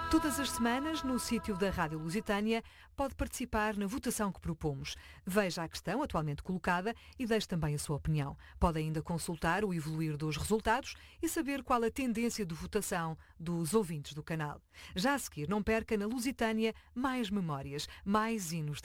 Todas as semanas, no sítio da Rádio Lusitânia, pode participar na votação que propomos. Veja a questão atualmente colocada e deixe também a sua opinião. Pode ainda consultar o evoluir dos resultados e saber qual a tendência de votação dos ouvintes do canal. Já a seguir, não perca na Lusitânia mais memórias, mais hinos de